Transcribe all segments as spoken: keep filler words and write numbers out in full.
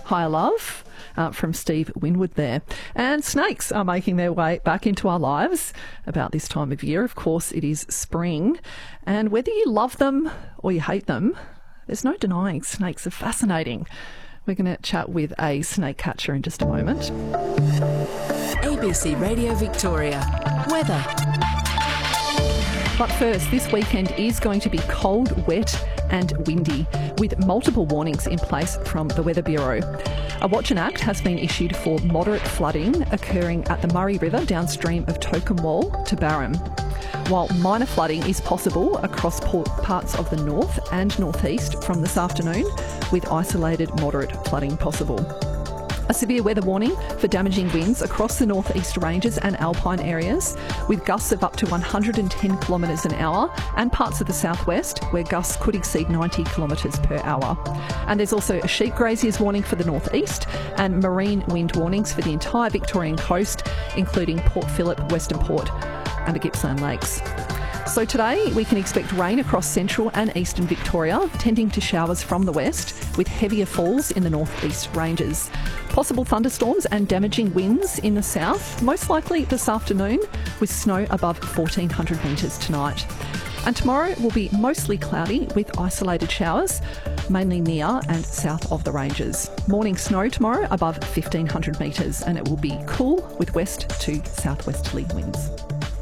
Higher Love uh, from Steve Winwood there. And snakes are making their way back into our lives about this time of year. Of course, it is spring. And whether you love them or you hate them, there's no denying snakes are fascinating. We're going to chat with a snake catcher in just a moment. A B C Radio Victoria. Weather. But first, this weekend is going to be cold, wet and windy, with multiple warnings in place from the Weather Bureau. A Watch and Act has been issued for moderate flooding occurring at the Murray River downstream of Tokemwal to Barham, while minor flooding is possible across parts of the north and northeast from this afternoon, with isolated moderate flooding possible. A severe weather warning for damaging winds across the northeast ranges and alpine areas, with gusts of up to one hundred ten kilometres an hour, and parts of the southwest where gusts could exceed ninety kilometres per hour. And there's also a sheep graziers warning for the northeast and marine wind warnings for the entire Victorian coast, including Port Phillip, Western Port and the Gippsland Lakes. So today we can expect rain across central and eastern Victoria, tending to showers from the west with heavier falls in the northeast ranges. Possible thunderstorms and damaging winds in the south, most likely this afternoon, with snow above fourteen hundred metres tonight. And tomorrow will be mostly cloudy with isolated showers, mainly near and south of the ranges. Morning snow tomorrow above fifteen hundred metres, and it will be cool with west to southwesterly winds.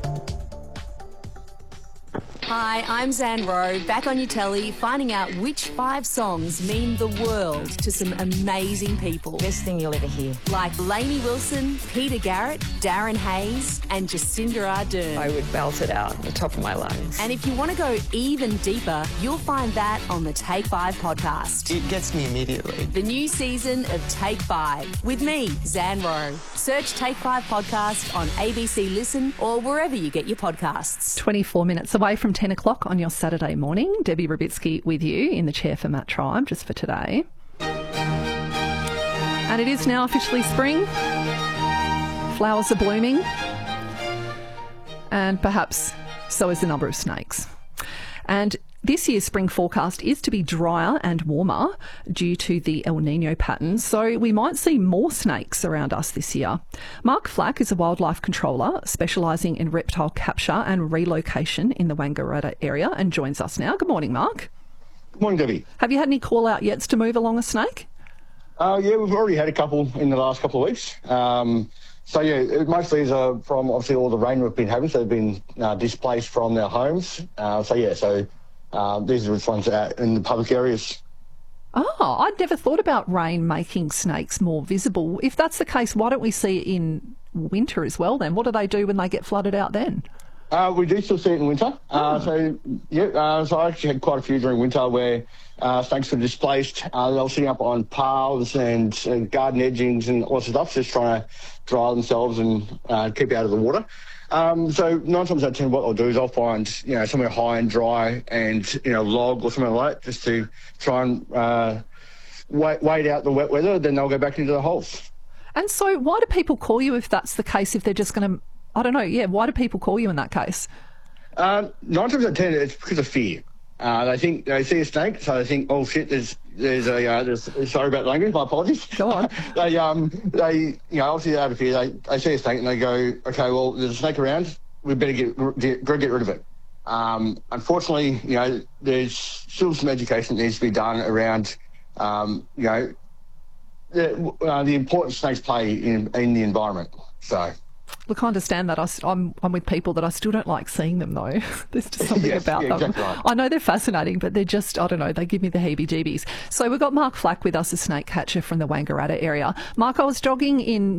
Hi, I'm Zan Rowe, back on your telly, finding out which five songs mean the world to some amazing people. Best thing you'll ever hear. Like Lainey Wilson, Peter Garrett, Darren Hayes and Jacinda Ardern. I would belt it out at the top of my lungs. And if you want to go even deeper, you'll find that on the Take Five podcast. It gets me immediately. The new season of Take Five with me, Zan Rowe. Search Take Five podcast on A B C Listen or wherever you get your podcasts. twenty-four minutes away from ten o'clock on your Saturday morning. Debbie Rabitsky with you in the chair for Matt Tribe just for today. And it is now officially spring. Flowers are blooming. And perhaps so is the number of snakes. And this year's spring forecast is to be drier and warmer due to the El Nino pattern, so we might see more snakes around us this year. Mark Flack is a wildlife controller specialising in reptile capture and relocation in the Wangaratta area and joins us now. Good morning, Mark. Good morning, Debbie. Have you had any call-out yets to move along a snake? Uh, yeah, we've already had a couple in the last couple of weeks. Um, so, yeah, it, most of these are from, obviously, all the rain we've been having, so they've been uh, displaced from their homes. Uh, so, yeah, so... Uh, these are the ones out in the public areas. Oh, I'd never thought about rain making snakes more visible. If that's the case, why don't we see it in winter as well then? What do they do when they get flooded out then? Uh, we do still see it in winter. Oh. Uh, so, yeah, uh, so I actually had quite a few during winter where uh, snakes were displaced. Uh, they were sitting up on paths and uh, garden edgings and all sorts of stuff, just trying to dry themselves and uh, keep out of the water. Um, so nine times out of ten, what I'll do is I'll find, you know, somewhere high and dry and, you know, log or something like that, just to try and uh, wait, wait out the wet weather. Then they'll go back into the holes. And so why do people call you if that's the case, if they're just going to, I don't know, yeah, why do people call you in that case? Uh, nine times out of ten, it's because of fear. Uh, they think they see a snake, so they think, oh shit, there's there's a uh, there's, sorry about the language, my apologies. Go on. they um they you know obviously out of fear they, they see a snake and they go, okay, well there's a snake around, we better get get, get rid of it. Um, unfortunately, you know there's still some education that needs to be done around um you know the, uh, the importance snakes play in in the environment. So. Look, I understand that. I, I'm, I'm with people that I still don't like seeing them, though. There's just something yes, about yeah, them. Exactly right. I know they're fascinating, but they're just, I don't know, they give me the heebie-jeebies. So we've got Mark Flack with us, a snake catcher from the Wangaratta area. Mark, I was jogging in